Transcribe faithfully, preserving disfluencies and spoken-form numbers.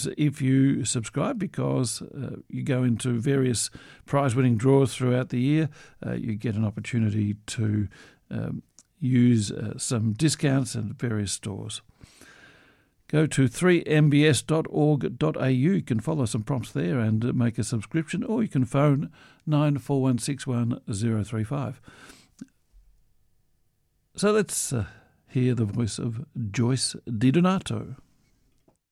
helps if you subscribe, because uh, you go into various prize-winning draws throughout the year. Uh, you get an opportunity to um, use uh, some discounts at various stores. Go to three m b s dot org dot a u. You can follow some prompts there and uh, make a subscription, or you can phone nine four one six one zero three five. So let's uh, hear the voice of Joyce DiDonato.